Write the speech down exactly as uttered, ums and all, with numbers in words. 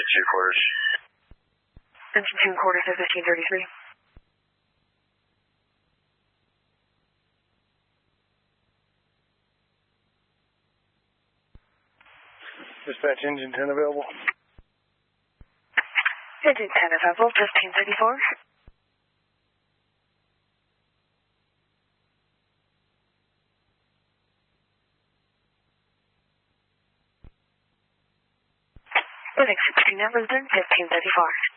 Two quarters. Engine two quarters at fifteen thirty-three. Dispatch engine ten available. Engine ten available, fifteen thirty-four. Winning sixteen numbers in fifteen thirty-four.